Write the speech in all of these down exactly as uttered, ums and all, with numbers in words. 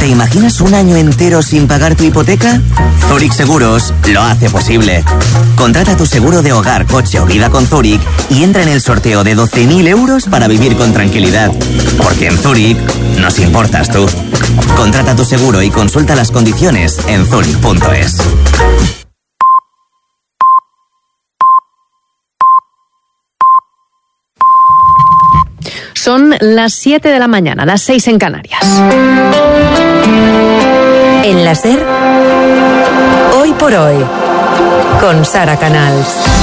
imaginas un año entero sin pagar tu hipoteca? Zurich Seguros lo hace posible. Contrata tu seguro de hogar, coche o vida con Zurich y entra en el sorteo de doce mil euros para vivir con tranquilidad. Porque en Zurich nos importas tú. Contrata tu seguro y consulta las condiciones en zurich punto es. Son las siete de la mañana, las seis en Canarias. En la SER, Hoy por Hoy, con Sara Canals.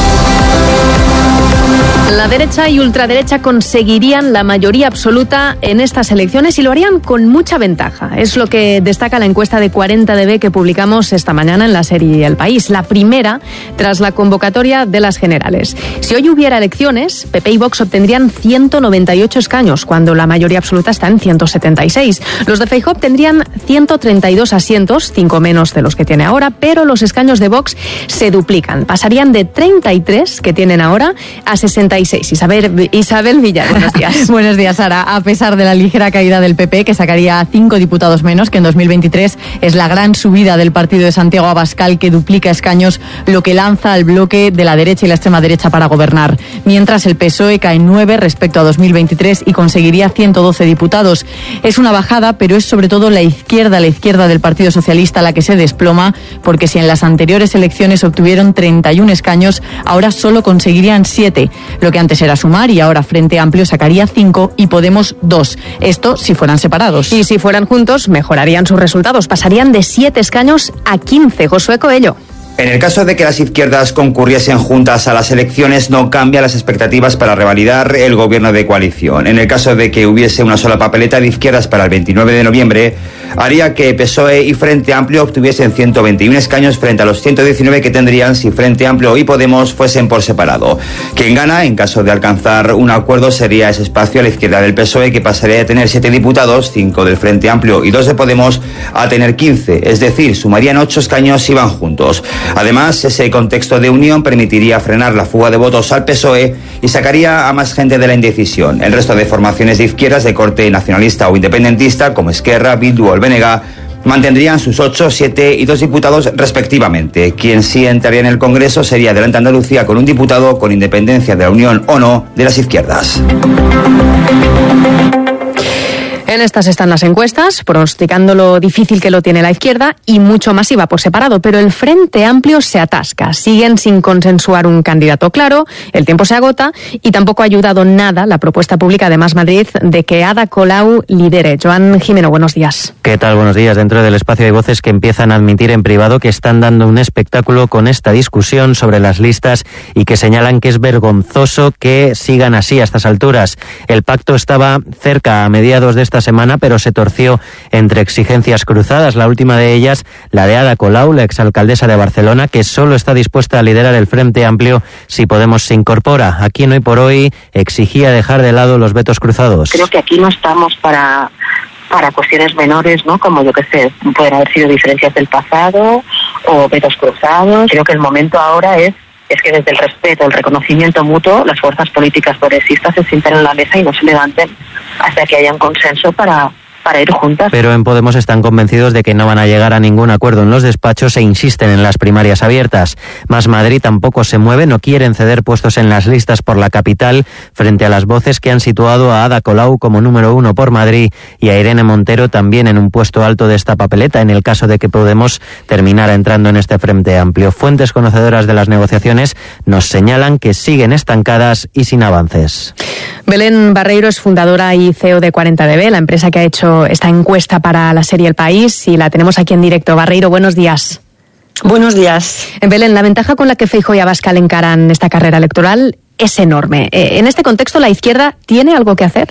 La derecha y ultraderecha conseguirían la mayoría absoluta en estas elecciones y lo harían con mucha ventaja. Es lo que destaca la encuesta de cuarenta D B que publicamos esta mañana en la serie El País, la primera tras la convocatoria de las generales. Si hoy hubiera elecciones, P P y Vox obtendrían ciento noventa y ocho escaños, cuando la mayoría absoluta está en ciento setenta y seis. Los de Feijóo obtendrían ciento treinta y dos asientos, cinco menos de los que tiene ahora, pero los escaños de Vox se duplican. Pasarían de treinta y tres que tienen ahora a sesenta y seis. Isabel, Isabel Villar, buenos días. Buenos días, Sara. A pesar de la ligera caída del P P, que sacaría cinco diputados menos que en dos mil veintitrés, es la gran subida del partido de Santiago Abascal que duplica escaños, lo que lanza al bloque de la derecha y la extrema derecha para gobernar. Mientras el P S O E cae nueve respecto a dos mil veintitrés y conseguiría ciento doce diputados. Es una bajada, pero es sobre todo la izquierda, la izquierda del Partido Socialista la que se desploma, porque si en las anteriores elecciones obtuvieron treinta y uno escaños, ahora solo conseguirían siete. Lo que antes era sumar y ahora Frente Amplio sacaría cinco y Podemos dos. Esto si fueran separados. Y si fueran juntos, mejorarían sus resultados. Pasarían de siete escaños a quince. Josué Coello. En el caso de que las izquierdas concurriesen juntas a las elecciones, no cambia las expectativas para revalidar el gobierno de coalición. En el caso de que hubiese una sola papeleta de izquierdas para el veintinueve de noviembre, haría que P S O E y Frente Amplio obtuviesen ciento veintiuno escaños frente a los ciento diecinueve que tendrían si Frente Amplio y Podemos fuesen por separado. Quien gana, en caso de alcanzar un acuerdo, sería ese espacio a la izquierda del P S O E, que pasaría de tener siete diputados, cinco del Frente Amplio y dos de Podemos, a tener quince. Es decir, sumarían ocho escaños si van juntos. Además, ese contexto de unión permitiría frenar la fuga de votos al P S O E y sacaría a más gente de la indecisión. El resto de formaciones de izquierdas de corte nacionalista o independentista, como Esquerra, Bildu o el B N G, mantendrían sus ocho, siete y dos diputados respectivamente. Quien sí entraría en el Congreso sería Adelante Andalucía, con un diputado, con independencia de la unión o no de las izquierdas. En estas están las encuestas, pronosticando lo difícil que lo tiene la izquierda y mucho más si va por separado, pero el Frente Amplio se atasca. Siguen sin consensuar un candidato claro, el tiempo se agota y tampoco ha ayudado nada la propuesta pública de Más Madrid de que Ada Colau lidere. Joan Jimeno, buenos días. ¿Qué tal? Buenos días. Dentro del espacio hay voces que empiezan a admitir en privado que están dando un espectáculo con esta discusión sobre las listas y que señalan que es vergonzoso que sigan así a estas alturas. El pacto estaba cerca a mediados de esta semana, pero se torció entre exigencias cruzadas. La última de ellas, la de Ada Colau, la exalcaldesa de Barcelona, que solo está dispuesta a liderar el Frente Amplio si Podemos se incorpora. Aquí en Hoy por Hoy exigía dejar de lado los vetos cruzados. Creo que aquí no estamos para para cuestiones menores, ¿no? Como yo que sé, pueden haber sido diferencias del pasado o vetos cruzados. Creo que el momento ahora es es que desde el respeto, el reconocimiento mutuo, las fuerzas políticas progresistas se sienten en la mesa y no se levanten hasta que haya un consenso para, para ir juntas. Pero en Podemos están convencidos de que no van a llegar a ningún acuerdo en los despachos e insisten en las primarias abiertas. Más Madrid tampoco se mueve, no quieren ceder puestos en las listas por la capital frente a las voces que han situado a Ada Colau como número uno por Madrid y a Irene Montero también en un puesto alto de esta papeleta en el caso de que Podemos terminara entrando en este Frente Amplio. Fuentes conocedoras de las negociaciones nos señalan que siguen estancadas y sin avances. Belén Barreiro es fundadora y C E O de cuarenta D B, la empresa que ha hecho esta encuesta para la serie El País, y la tenemos aquí en directo. Barreiro, buenos días. Buenos días. Belén, la ventaja con la que Feijóo y Abascal encaran esta carrera electoral es enorme. En este contexto, ¿la izquierda tiene algo que hacer?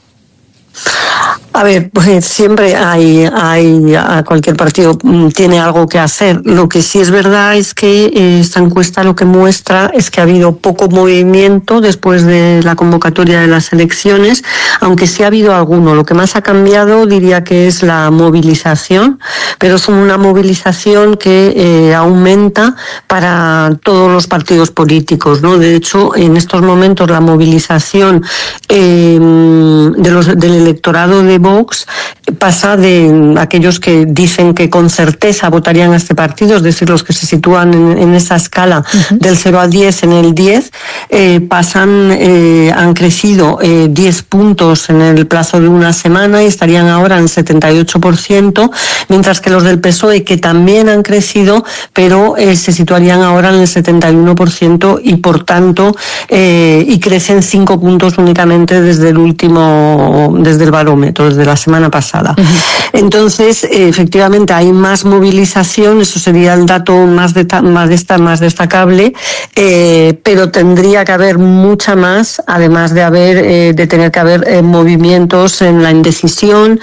A ver, pues siempre hay, hay, a cualquier partido tiene algo que hacer. Lo que sí es verdad es que esta encuesta lo que muestra es que ha habido poco movimiento después de la convocatoria de las elecciones, aunque sí ha habido alguno. Lo que más ha cambiado diría que es la movilización, pero es una movilización que eh, aumenta para todos los partidos políticos, ¿no? De hecho, en estos momentos la movilización eh, de los, del electorado de Vox pasa de aquellos que dicen que con certeza votarían a este partido, es decir, los que se sitúan en, en esa escala uh-huh. del cero al diez, en el diez, eh, pasan, eh, han crecido eh, diez puntos en el plazo de una semana y estarían ahora en setenta y ocho por ciento, mientras que los del P S O E, que también han crecido, pero eh, se situarían ahora en el setenta y uno por ciento y por tanto, eh, y crecen cinco puntos únicamente desde el último, desde el barómetro, desde la semana pasada. Uh-huh. Entonces, eh, efectivamente, hay más movilización, eso sería el dato más, de, más, de, más destacable, eh, pero tendría que haber mucha más, además de haber, eh, de tener que haber eh, movimientos en la indecisión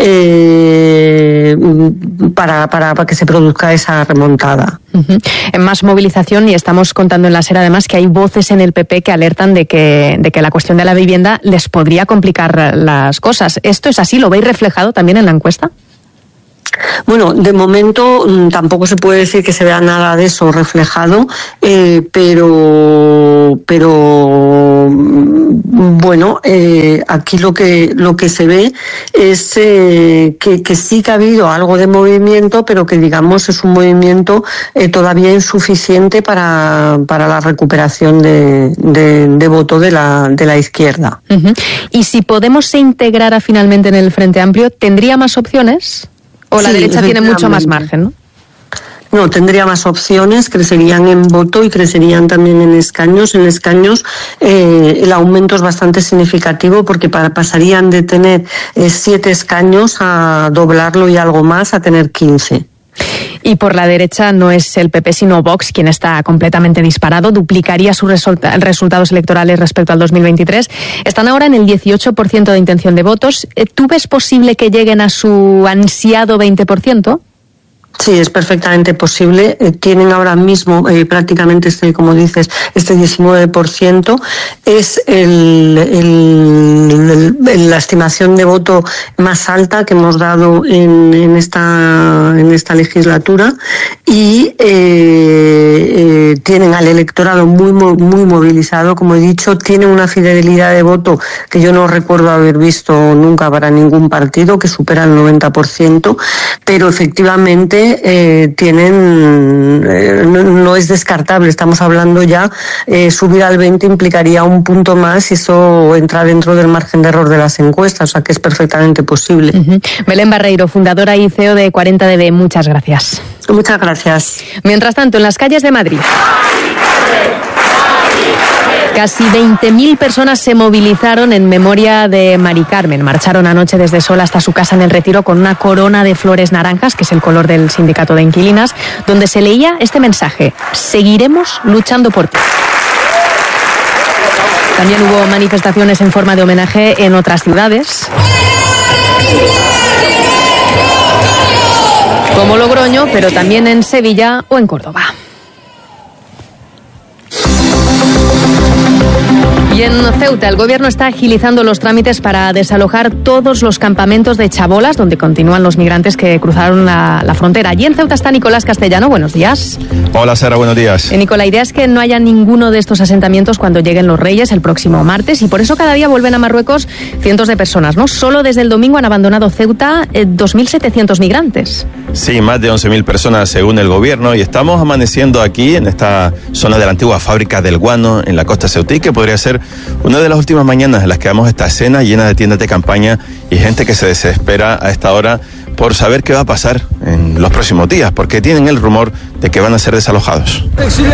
eh, para, para, para que se produzca esa remontada. Uh-huh. En más movilización, y estamos contando en la SER además que hay voces en el P P que alertan de que, de que la cuestión de la vivienda les podría complicar las cosas. ¿Esto es así? ¿Lo veis reflejado también en la encuesta? Bueno, de momento tampoco se puede decir que se vea nada de eso reflejado, eh, pero pero bueno, eh, aquí lo que lo que se ve es eh, que, que sí que ha habido algo de movimiento, pero que digamos es un movimiento eh, todavía insuficiente para para la recuperación de, de, de voto de la de la izquierda. Uh-huh. Y si Podemos se integrara finalmente en el Frente Amplio, ¿tendría más opciones? ¿O la sí, derecha tiene mucho más margen, no? No, tendría más opciones, crecerían en voto y crecerían también en escaños. En escaños eh, el aumento es bastante significativo porque para, pasarían de tener eh, siete escaños a doblarlo y algo más, a tener quince. Y por la derecha no es el P P sino Vox quien está completamente disparado, duplicaría sus resulta- resultados electorales respecto al dos mil veintitrés. Están ahora en el dieciocho por ciento de intención de votos. ¿Tú ves posible que lleguen a su ansiado veinte por ciento? Sí, es perfectamente posible. Eh, tienen ahora mismo eh, prácticamente, este, como dices, este diecinueve por ciento. Es el, el, el, la estimación de voto más alta que hemos dado en, en, esta, en esta legislatura y eh, eh, tienen al electorado muy, muy movilizado, como he dicho. Tienen una fidelidad de voto que yo no recuerdo haber visto nunca para ningún partido, que supera el noventa por ciento, pero efectivamente Eh, tienen eh, no, no es descartable, estamos hablando ya eh, subir al veinte implicaría un punto más y eso entra dentro del margen de error de las encuestas, o sea que es perfectamente posible. Uh-huh. Belén Barreiro, fundadora y C E O de cuarenta D B, muchas gracias. Muchas gracias. Mientras tanto, en las calles de Madrid, casi veinte mil personas se movilizaron en memoria de Mari Carmen. Marcharon anoche desde Sol hasta su casa en El Retiro con una corona de flores naranjas, que es el color del sindicato de inquilinas, donde se leía este mensaje: seguiremos luchando por ti. También hubo manifestaciones en forma de homenaje en otras ciudades, como Logroño, pero también en Sevilla o en Córdoba. Y en Ceuta, el gobierno está agilizando los trámites para desalojar todos los campamentos de chabolas donde continúan los migrantes que cruzaron la, la frontera. Allí en Ceuta está Nicolás Castellano. Buenos días. Hola, Sara, buenos días. Eh, Nicolás, la idea es que no haya ninguno de estos asentamientos cuando lleguen los Reyes el próximo martes, y por eso cada día vuelven a Marruecos cientos de personas, ¿no? Solo desde el domingo han abandonado Ceuta eh, dos mil setecientos migrantes. Sí, más de once mil personas según el gobierno, y estamos amaneciendo aquí en esta zona de la antigua fábrica del guano en la costa ceutí, que podría ser una de las últimas mañanas en las que vemos esta escena llena de tiendas de campaña y gente que se desespera a esta hora por saber qué va a pasar en los próximos días, porque tienen el rumor de que van a ser desalojados.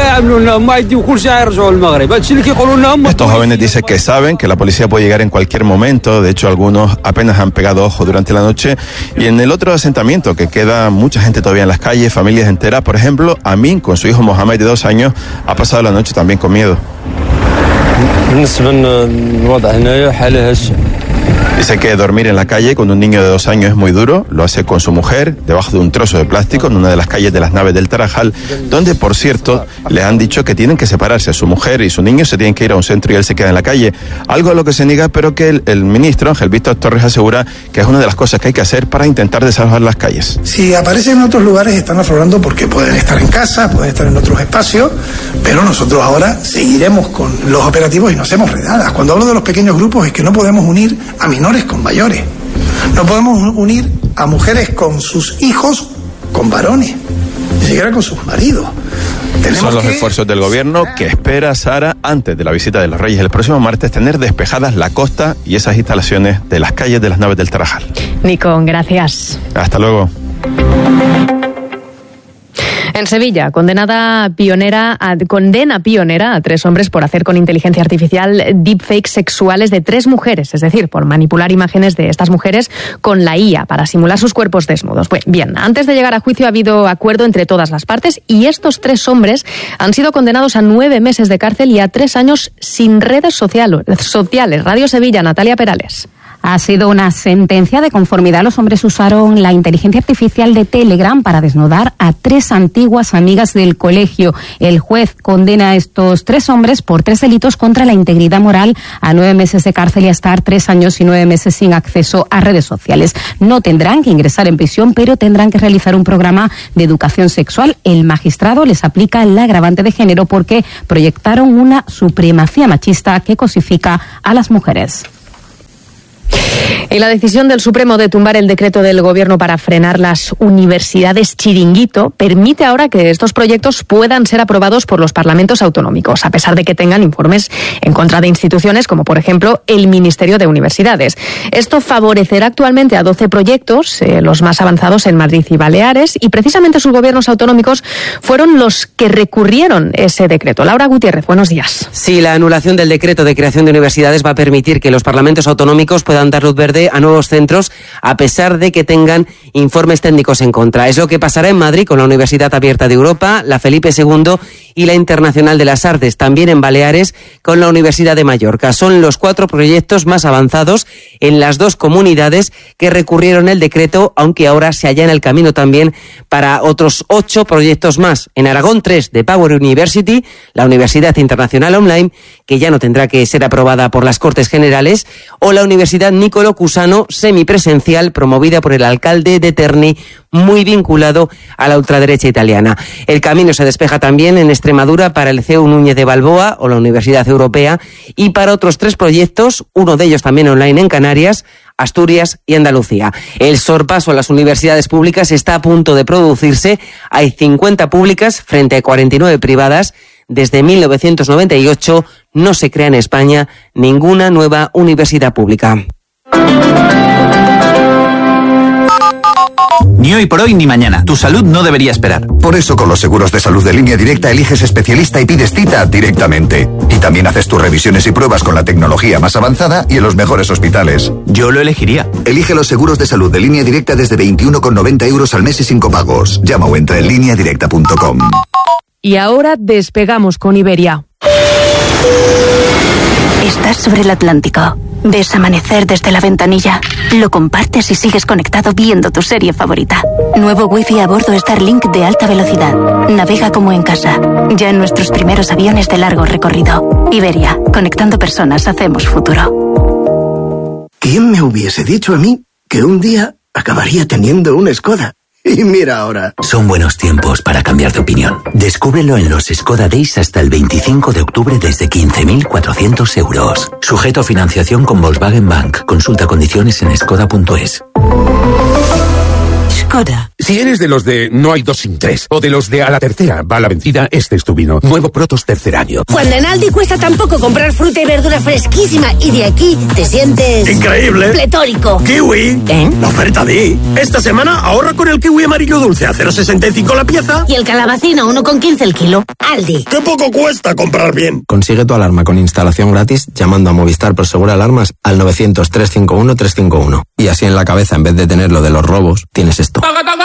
Estos jóvenes dicen que saben que la policía puede llegar en cualquier momento. De hecho, algunos apenas han pegado ojo durante la noche. Y en el otro asentamiento, que queda mucha gente todavía en las calles, familias enteras, por ejemplo, Amin, con su hijo Mohamed de dos años, ha pasado la noche también con miedo. Dice que dormir en la calle con un niño de dos años es muy duro. Lo hace con su mujer, debajo de un trozo de plástico, en una de las calles de las naves del Tarajal, donde, por cierto, le han dicho que tienen que separarse. Su mujer y su niño se tienen que ir a un centro y él se queda en la calle. Algo a lo que se niega, pero que el, el ministro, Ángel Víctor Torres, asegura que es una de las cosas que hay que hacer para intentar desalojar las calles. Si aparecen en otros lugares, están aflorando porque pueden estar en casa, pueden estar en otros espacios, pero nosotros ahora seguiremos con los operativos y no hacemos redadas. Cuando hablo de los pequeños grupos es que no podemos unir a menores con mayores. No podemos unir a mujeres con sus hijos con varones, ni siquiera con sus maridos. Tenemos Son los que... esfuerzos del gobierno que espera, Sara, antes de la visita de los Reyes el próximo martes, tener despejadas la costa y esas instalaciones de las calles de las naves del Tarajal. Nico, gracias. Hasta luego. En Sevilla, condenada pionera a, condena pionera a tres hombres por hacer con inteligencia artificial deepfakes sexuales de tres mujeres, es decir, por manipular imágenes de estas mujeres con la I A para simular sus cuerpos desnudos. Pues bien, antes de llegar a juicio ha habido acuerdo entre todas las partes y estos tres hombres han sido condenados a nueve meses de cárcel y a tres años sin redes sociales. Radio Sevilla, Natalia Perales. Ha sido una sentencia de conformidad. Los hombres usaron la inteligencia artificial de Telegram para desnudar a tres antiguas amigas del colegio. El juez condena a estos tres hombres por tres delitos contra la integridad moral a nueve meses de cárcel y a estar tres años y nueve meses sin acceso a redes sociales. No tendrán que ingresar en prisión, pero tendrán que realizar un programa de educación sexual. El magistrado les aplica el agravante de género porque proyectaron una supremacía machista que cosifica a las mujeres. Y la decisión del Supremo de tumbar el decreto del Gobierno para frenar las universidades chiringuito permite ahora que estos proyectos puedan ser aprobados por los parlamentos autonómicos, a pesar de que tengan informes en contra de instituciones como, por ejemplo, el Ministerio de Universidades. Esto favorecerá actualmente a doce proyectos, eh, los más avanzados en Madrid y Baleares, y precisamente sus gobiernos autonómicos fueron los que recurrieron ese decreto. Laura Gutiérrez, buenos días. Sí, la anulación del decreto de creación de universidades va a permitir que los parlamentos autonómicos puedan dar luz verde a nuevos centros, a pesar de que tengan informes técnicos en contra. Es lo que pasará en Madrid con la Universidad Abierta de Europa, la Felipe segundo y la Internacional de las Artes, también en Baleares con la Universidad de Mallorca. Son los cuatro proyectos más avanzados en las dos comunidades que recurrieron el decreto, aunque ahora se allana el camino también para otros ocho proyectos más. En Aragón, tres de Power University, la Universidad Internacional Online, que ya no tendrá que ser aprobada por las Cortes Generales, o la Universidad Nicolo Cusano, semipresencial, promovida por el alcalde de Terni, muy vinculado a la ultraderecha italiana. El camino se despeja también en Extremadura para el C E U Núñez de Balboa o la Universidad Europea y para otros tres proyectos, uno de ellos también online en Canarias, Asturias y Andalucía. El sorpaso a las universidades públicas está a punto de producirse. Hay cincuenta públicas frente a cuarenta y nueve privadas. Desde mil novecientos noventa y ocho no se crea en España ninguna nueva universidad pública. Ni hoy por hoy ni mañana. Tu salud no debería esperar. Por eso con los seguros de salud de Línea Directa eliges especialista y pides cita directamente. Y también haces tus revisiones y pruebas con la tecnología más avanzada y en los mejores hospitales. Yo lo elegiría. Elige los seguros de salud de Línea Directa desde veintiuno con noventa euros al mes y sin copagos. Llama o entra en línea directa punto com. Y ahora despegamos con Iberia. Estás sobre el Atlántico. Ves amanecer desde la ventanilla. Lo compartes y sigues conectado viendo tu serie favorita. Nuevo wifi a bordo Starlink de alta velocidad. Navega como en casa. Ya en nuestros primeros aviones de largo recorrido. Iberia, conectando personas, hacemos futuro. ¿Quién me hubiese dicho a mí que un día acabaría teniendo un Skoda? Y mira ahora. Son buenos tiempos para cambiar de opinión. Descúbrelo en los Skoda Days hasta el veinticinco de octubre desde quince mil cuatrocientos euros. Sujeto a financiación con Volkswagen Bank. Consulta condiciones en skoda punto es. Skoda. Si eres de los de no hay dos sin tres, o de los de a la tercera va la vencida, este es tu vino. Nuevo Protos tercer año. Cuando en Aldi cuesta tan poco comprar fruta y verdura fresquísima y de aquí te sientes... ¡increíble! ¡Pletórico! ¡Kiwi! ¿Eh? La oferta de... Esta semana ahorra con el kiwi amarillo dulce a cero coma sesenta y cinco la pieza. Y el calabacín a uno con quince el kilo. Aldi. ¡Qué poco cuesta comprar bien! Consigue tu alarma con instalación gratis llamando a Movistar Prosegur Alarmas al novecientos, trescientos cincuenta y uno, trescientos cincuenta y uno. Y así en la cabeza, en vez de tener lo de los robos, tienes esto.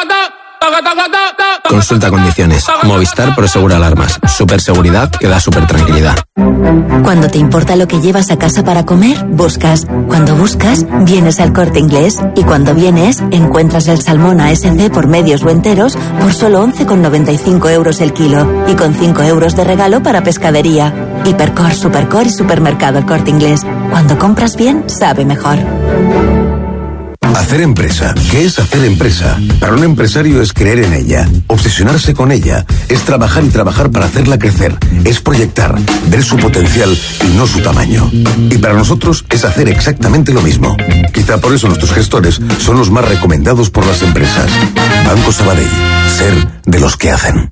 Consulta condiciones. Movistar Prosegur Alarmas. Superseguridad que da super tranquilidad. Cuando te importa lo que llevas a casa para comer, buscas. Cuando buscas, vienes al Corte Inglés. Y cuando vienes, encuentras el salmón A S C por medios o enteros por solo once con noventa y cinco euros el kilo. Y con cinco euros de regalo para pescadería. Hipercor, Supercor y Supermercado El Corte Inglés. Cuando compras bien, sabe mejor. Hacer empresa. ¿Qué es hacer empresa? Para un empresario es creer en ella, obsesionarse con ella, es trabajar y trabajar para hacerla crecer, es proyectar, ver su potencial y no su tamaño. Y para nosotros es hacer exactamente lo mismo. Quizá por eso nuestros gestores son los más recomendados por las empresas. Banco Sabadell. Ser de los que hacen.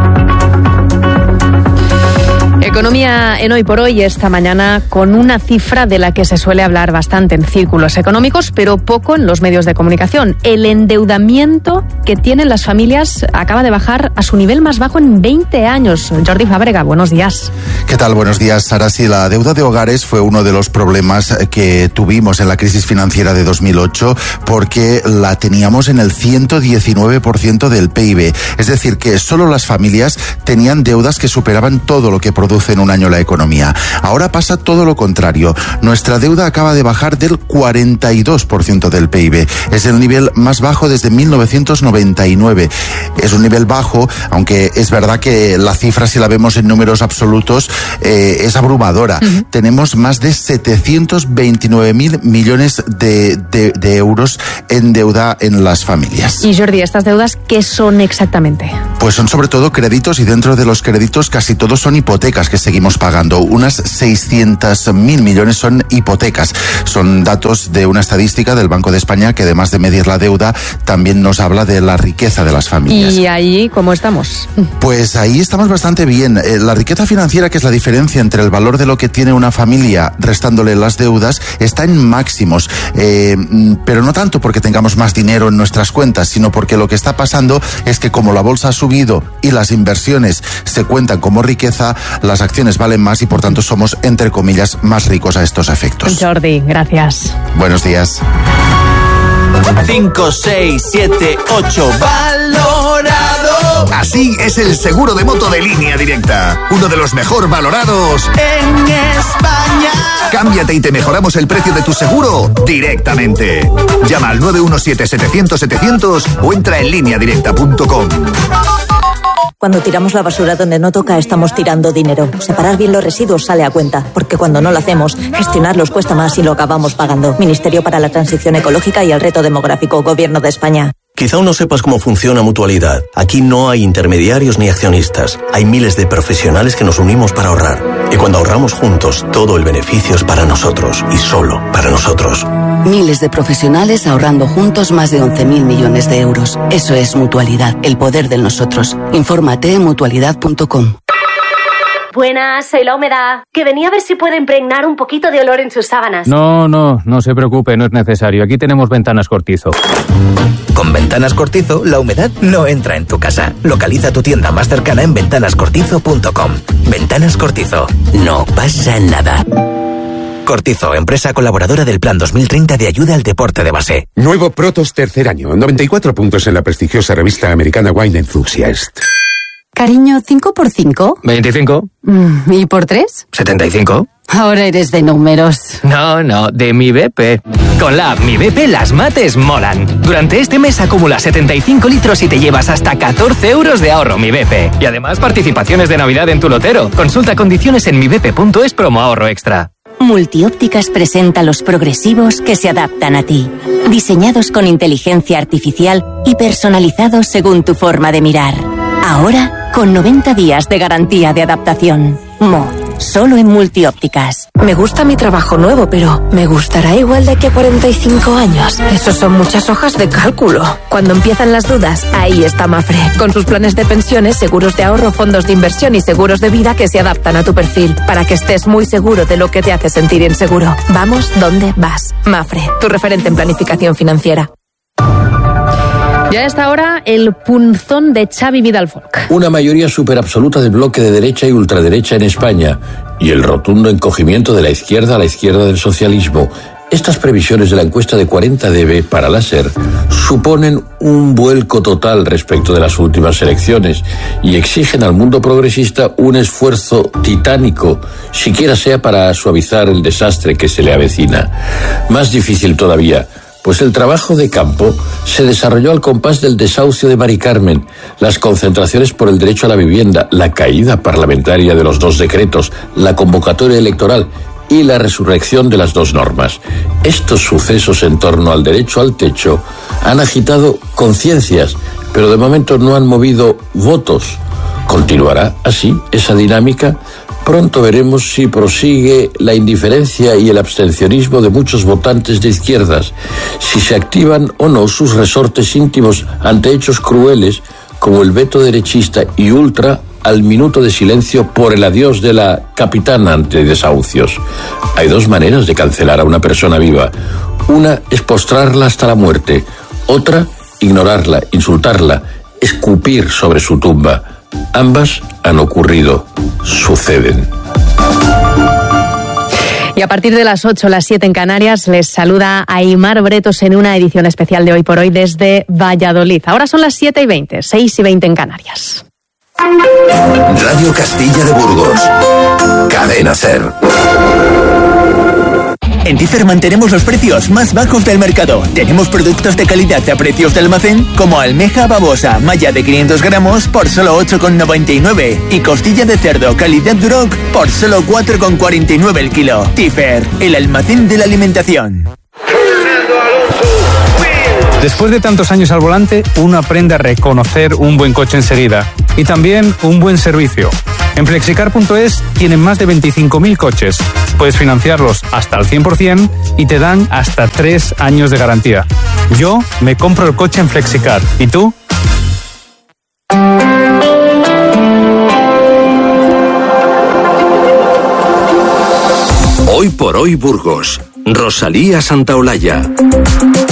Economía en Hoy por Hoy esta mañana con una cifra de la que se suele hablar bastante en círculos económicos, pero poco en los medios de comunicación. El endeudamiento que tienen las familias acaba de bajar a su nivel más bajo en veinte años. Jordi Fábrega, buenos días. ¿Qué tal? Buenos días, Sara. Sí, la deuda de hogares fue uno de los problemas que tuvimos en la crisis financiera de dos mil ocho porque la teníamos en el ciento diecinueve por ciento del P I B. Es decir, que solo las familias tenían deudas que superaban todo lo que produce en un año la economía. Ahora pasa todo lo contrario. Nuestra deuda acaba de bajar del cuarenta y dos por ciento del P I B. Es el nivel más bajo desde mil novecientos noventa y nueve. Es un nivel bajo, aunque es verdad que la cifra, si la vemos en números absolutos, eh, es abrumadora. Uh-huh. Tenemos más de setecientos veintinueve mil millones de, de, de euros en deuda en las familias. Y Jordi, ¿estas deudas qué son exactamente? Pues son sobre todo créditos, y dentro de los créditos casi todos son hipotecas que seguimos pagando. Unas seiscientos mil millones son hipotecas. Son datos de una estadística del Banco de España que, además de medir la deuda, también nos habla de la riqueza de las familias. ¿Y ahí cómo estamos? Pues ahí estamos bastante bien. Eh, la riqueza financiera, que es la diferencia entre el valor de lo que tiene una familia restándole las deudas, está en máximos. Eh, pero no tanto porque tengamos más dinero en nuestras cuentas, sino porque lo que está pasando es que, como la bolsa ha subido y las inversiones se cuentan como riqueza, las acciones valen más y por tanto somos, entre comillas, más ricos a estos efectos. Jordi, gracias. Buenos días. cinco, seis, siete, ocho, valorado. Así es el seguro de moto de Línea Directa. Uno de los mejor valorados en España. Cámbiate y te mejoramos el precio de tu seguro directamente. Llama al nueve uno siete, setecientos, setecientos o entra en línea directa punto com. Cuando tiramos la basura donde no toca, estamos tirando dinero. Separar bien los residuos sale a cuenta, porque cuando no lo hacemos, gestionarlos cuesta más y lo acabamos pagando. Ministerio para la Transición Ecológica y el Reto Demográfico, Gobierno de España. Quizá aún no sepas cómo funciona Mutualidad. Aquí no hay intermediarios ni accionistas. Hay miles de profesionales que nos unimos para ahorrar. Y cuando ahorramos juntos, todo el beneficio es para nosotros y solo para nosotros. Miles de profesionales ahorrando juntos más de once mil millones de euros. Eso es Mutualidad, el poder del nosotros. Infórmate en mutualidad punto com. Buenas, soy la humedad. Que venía a ver si puedo impregnar un poquito de olor en sus sábanas. No, no, no se preocupe, no es necesario. Aquí tenemos Ventanas Cortizo. Con Ventanas Cortizo, la humedad no entra en tu casa. Localiza tu tienda más cercana en ventanas cortizo punto com. Ventanas Cortizo. No pasa nada. Cortizo, empresa colaboradora del Plan dos mil treinta de ayuda al deporte de base. Nuevo Protos tercer año. noventa y cuatro puntos en la prestigiosa revista americana Wine Enthusiast. Cariño, ¿cinco por cinco? veinticinco. Mm, ¿Y por tres? setenta y cinco. Ahora eres de números. No, no, de Mi B P. Con la app Mi B P las mates molan. Durante este mes acumulas setenta y cinco litros y te llevas hasta catorce euros de ahorro Mi B P. Y además participaciones de Navidad en tu lotero. Consulta condiciones en mi b p punto es promo ahorro extra. Multiópticas presenta los progresivos que se adaptan a ti. Diseñados con inteligencia artificial y personalizados según tu forma de mirar. Ahora, con noventa días de garantía de adaptación. Mo, solo en Multiópticas. Me gusta mi trabajo nuevo, pero ¿me gustará igual de que cuarenta y cinco años? Esos son muchas hojas de cálculo. Cuando empiezan las dudas, ahí está Mafre. Con sus planes de pensiones, seguros de ahorro, fondos de inversión y seguros de vida que se adaptan a tu perfil, para que estés muy seguro de lo que te hace sentir inseguro. Vamos donde vas. Mafre, tu referente en planificación financiera. Ya a esta hora, el punzón de Xavi Vidal-Folk. Una mayoría superabsoluta del bloque de derecha y ultraderecha en España y el rotundo encogimiento de la izquierda a la izquierda del socialismo. Estas previsiones de la encuesta de cuarenta D B para la SER suponen un vuelco total respecto de las últimas elecciones y exigen al mundo progresista un esfuerzo titánico, siquiera sea para suavizar el desastre que se le avecina. Más difícil todavía, pues el trabajo de campo se desarrolló al compás del desahucio de Mari Carmen, las concentraciones por el derecho a la vivienda, la caída parlamentaria de los dos decretos, la convocatoria electoral y la resurrección de las dos normas. Estos sucesos en torno al derecho al techo han agitado conciencias, pero de momento no han movido votos. ¿Continuará así esa dinámica? Pronto veremos si prosigue la indiferencia y el abstencionismo de muchos votantes de izquierdas, si se activan o no sus resortes íntimos ante hechos crueles como el veto derechista y ultra al minuto de silencio por el adiós de la capitana ante desahucios. Hay dos maneras de cancelar a una persona viva. Una es postrarla hasta la muerte, otra, ignorarla, insultarla, escupir sobre su tumba. Ambas han ocurrido, suceden. Y a partir de las ocho, las siete en Canarias, les saluda Aimar Bretos en una edición especial de Hoy por Hoy desde Valladolid. Ahora son las siete y veinte, seis y veinte en Canarias. Radio Castilla de Burgos. Cadena SER. En Tifer mantenemos los precios más bajos del mercado. Tenemos productos de calidad a precios de almacén como almeja babosa, malla de quinientos gramos por solo ocho con noventa y nueve y costilla de cerdo calidad Duroc por solo cuatro con cuarenta y nueve el kilo. Tifer, el almacén de la alimentación. Después de tantos años al volante, uno aprende a reconocer un buen coche enseguida y también un buen servicio. En flexicar punto es tienen más de veinticinco mil coches. Puedes financiarlos hasta el cien por ciento y te dan hasta tres años de garantía. Yo me compro el coche en Flexicar. ¿Y tú? Hoy por Hoy Burgos. Rosalía Santaolalla.